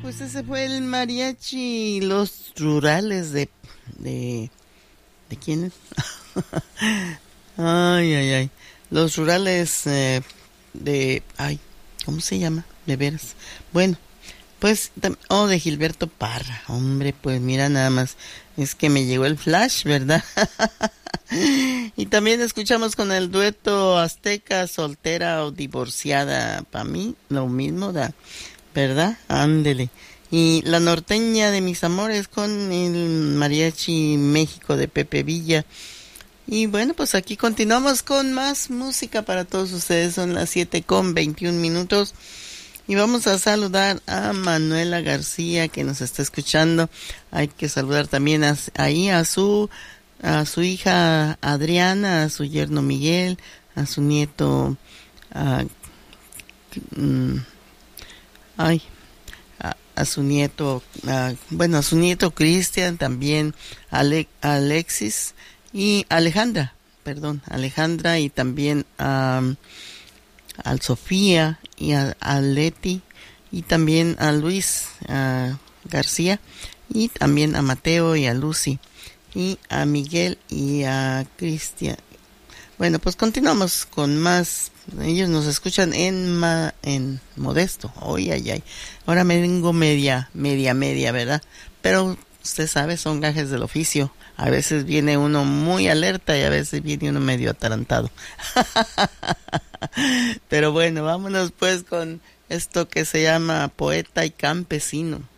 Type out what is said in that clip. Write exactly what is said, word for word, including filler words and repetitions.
pues ese fue el mariachi Los Rurales de... ¿De, ¿de quiénes? Ay, ay, ay. Los Rurales eh, de... Ay, ¿cómo se llama? De veras. Bueno, pues... Oh, de Gilberto Parra. Hombre, pues mira nada más. Es que me llegó el flash, ¿verdad? Y también escuchamos con el dueto Azteca, soltera o divorciada. Para mí, lo mismo da, ¿verdad? Ándele. Y La Norteña de Mis Amores con el Mariachi México de Pepe Villa. Y bueno, pues aquí continuamos con más música para todos ustedes. Son las siete con veintiún minutos. Y vamos a saludar a Manuela García, que nos está escuchando. Hay que saludar también a, ahí a su, a su hija Adriana, a su yerno Miguel, a su nieto... A, um, ay... a su nieto, uh, bueno, a su nieto Cristian, también Ale, Alexis y Alejandra, perdón, Alejandra, y también um, a Sofía y a, a Leti, y también a Luis uh, García, y también a Mateo y a Lucy, y a Miguel y a Cristian. Bueno, pues continuamos con más. Ellos nos escuchan en ma, en Modesto. Ay, ay, ay. Ahora me vengo media, media, media, ¿verdad? Pero usted sabe, son gajes del oficio. A veces viene uno muy alerta y a veces viene uno medio atarantado. Pero bueno, vámonos pues con esto que se llama Poeta y Campesino.